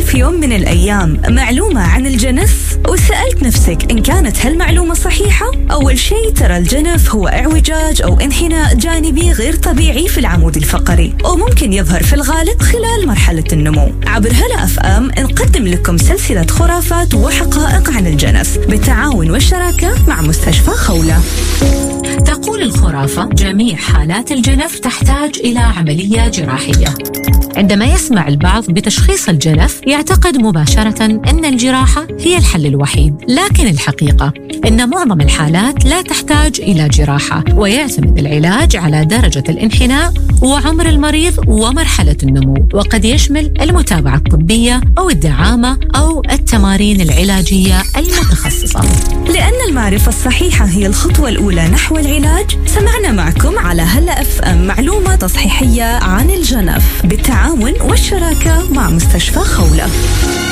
في يوم من الأيام معلومة عن الجنف وسألت نفسك إن كانت هالمعلومة صحيحة؟ أول شيء ترى الجنف هو اعوجاج أو انحناء جانبي غير طبيعي في العمود الفقري، وممكن يظهر في الغالب خلال مرحلة النمو. عبر هلا اف ام نقدم لكم سلسلة خرافات وحقائق عن الجنف بالتعاون والشراكة مع مستشفى خولة. تقول الخرافة جميع حالات الجنف تحتاج إلى عملية جراحية. عندما يسمع البعض بتشخيص الجنف يعتقد مباشرة أن الجراحة هي الحل الوحيد، لكن الحقيقة أن معظم الحالات لا تحتاج إلى جراحة، ويعتمد العلاج على درجة الانحناء وعمر المريض ومرحلة النمو، وقد يشمل المتابعة الطبية أو الدعامة أو التمارين العلاجية المتخصصة. لأن المعرفة الصحيحة هي الخطوة الأولى نحو العلاج، سمعنا معكم على هلا اف ام معلومة تصحيحية عن الجنف بالتعاون والشراكة مع مستشفى خولة.